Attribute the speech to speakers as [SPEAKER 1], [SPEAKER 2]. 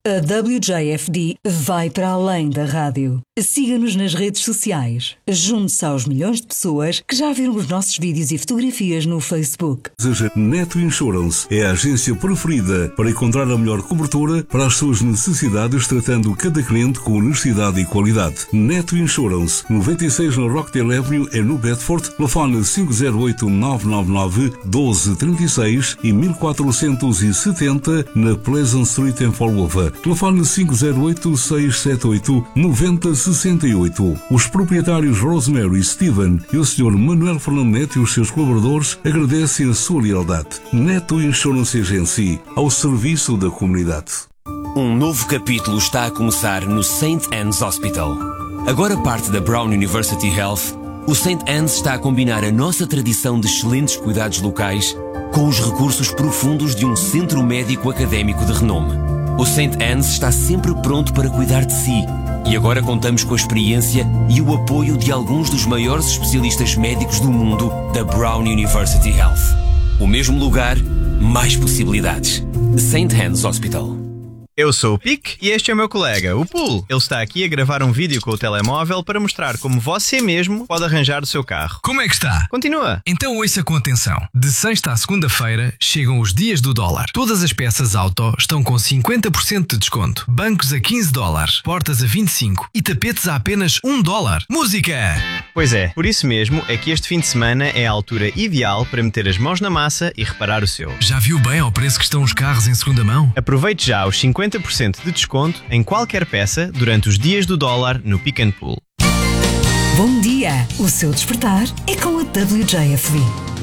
[SPEAKER 1] A WJFD vai para além da rádio. Siga-nos nas redes sociais. Junte-se aos milhões de pessoas que já viram os nossos vídeos e fotografias no Facebook.
[SPEAKER 2] A Neto Insurance é a agência preferida para encontrar a melhor cobertura para as suas necessidades, tratando cada cliente com honestidade e qualidade. Neto Insurance, 96 no Rockdale Avenue, é no Bedford. Telefone 508-999-1236 e 1470 na Pleasant Street em Fall River. Telefone 508-678-9068. Os proprietários Rosemary, Steven e o Sr. Manuel Fernando Neto e os seus colaboradores agradecem a sua lealdade. Neto Insurance Agency, ao serviço da comunidade.
[SPEAKER 3] Um novo capítulo está a começar no St. Anne's Hospital. Agora parte da Brown University Health, o St. Anne's está a combinar a nossa tradição de excelentes cuidados locais com os recursos profundos de um centro médico académico de renome. O St. Anne's está sempre pronto para cuidar de si e agora contamos com a experiência e o apoio de alguns dos maiores especialistas médicos do mundo da Brown University Health. O mesmo lugar, mais possibilidades. St. Anne's Hospital.
[SPEAKER 4] Eu sou o Pic e este é o meu colega, o Pool. Ele está aqui a gravar um vídeo com o telemóvel para mostrar como você mesmo pode arranjar o seu carro.
[SPEAKER 5] Como é que está?
[SPEAKER 4] Continua.
[SPEAKER 5] Então ouça com atenção. De sexta à segunda-feira chegam os dias do dólar. Todas as peças auto estão com 50% de desconto. Bancos a $15, portas a 25 e tapetes a apenas $1. Música!
[SPEAKER 4] Pois é, por isso mesmo é que este fim de semana é a altura ideal para meter as mãos na massa e reparar o seu.
[SPEAKER 5] Já viu bem ao preço que estão os carros em segunda mão?
[SPEAKER 4] Aproveite já os 50% de desconto em qualquer peça durante os dias do dólar no Pick and Pull.
[SPEAKER 1] Bom dia! O seu despertar é com a WJFD.